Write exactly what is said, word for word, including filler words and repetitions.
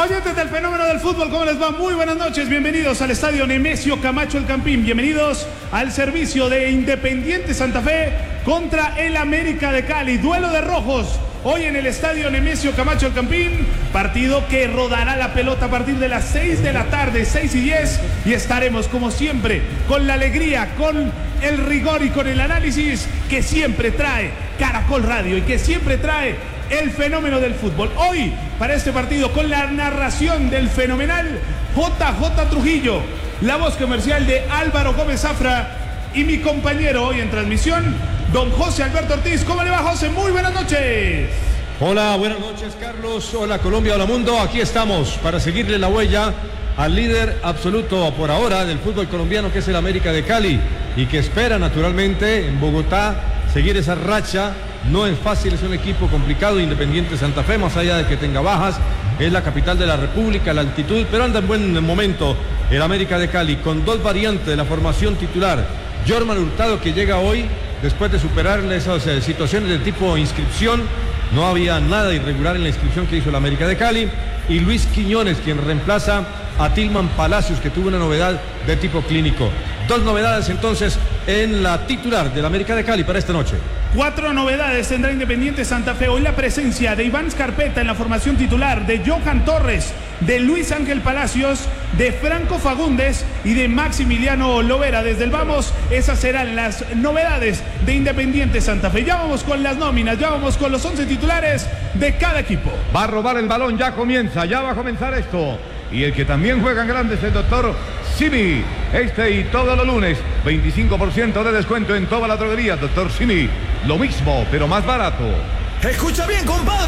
Ambientes del fenómeno del fútbol, ¿cómo les va? Muy buenas noches, bienvenidos al estadio Nemesio Camacho El Campín, bienvenidos al servicio de Independiente Santa Fe contra el América de Cali, duelo de rojos, hoy en el estadio Nemesio Camacho El Campín, partido que rodará la pelota a partir de las seis de la tarde, seis y diez, y estaremos como siempre con la alegría, con el rigor y con el análisis que siempre trae Caracol Radio y que siempre trae el fenómeno del fútbol. Hoy, para este partido, con la narración del fenomenal J J Trujillo, la voz comercial de Álvaro Gómez Zafra y mi compañero hoy en transmisión, don José Alberto Ortiz. ¿Cómo le va, José? Muy buenas noches. Hola, buenas noches, Carlos. Hola, Colombia, hola, mundo. Aquí estamos para seguirle la huella al líder absoluto por ahora del fútbol colombiano, que es el América de Cali, y que espera naturalmente en Bogotá seguir esa racha. No es fácil, es un equipo complicado. Independiente Santa Fe, más allá de que tenga bajas, es la capital de la República, la altitud, pero anda en buen momento el América de Cali, con dos variantes de la formación titular. Jorman Hurtado, que llega hoy después de superar esas eh, situaciones de tipo inscripción. No había nada irregular en la inscripción que hizo el América de Cali. Y Luis Quiñones, quien reemplaza a Tilman Palacios, que tuvo una novedad de tipo clínico. Dos novedades entonces en la titular del América de Cali para esta noche. Cuatro novedades tendrá Independiente Santa Fe. Hoy la presencia de Iván Scarpetta en la formación titular, de Johan Torres, de Luis Ángel Palacios, de Franco Fagundes y de Maximiliano Lovera. Desde el vamos, esas serán las novedades de Independiente Santa Fe. Ya vamos con las nóminas, ya vamos con los once titulares de cada equipo. Va a robar el balón, ya comienza, ya va a comenzar esto. Y el que también juega en grande es el doctor Simi. Este y todos los lunes, veinticinco por ciento de descuento en toda la droguería. Doctor Simi, lo mismo, pero más barato. Escucha bien, compadre.